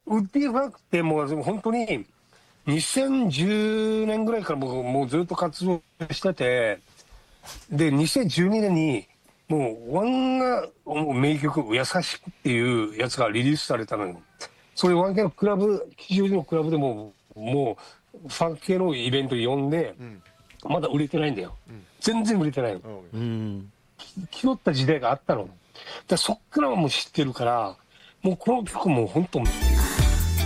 ウッディ・ファンクってもう本当に2010年ぐらいからもうずっと活動してて、で、2012年にもうワンがもう名曲「優しく」っていうやつがリリースされたのよ。それワン系のクラブ、吉祥寺のクラブでもうファンク系のイベントに呼んで、まだ売れてないんだよ。全然売れてないの。気取った時代があったの。そっからはもう知ってるから、もうこの曲も本当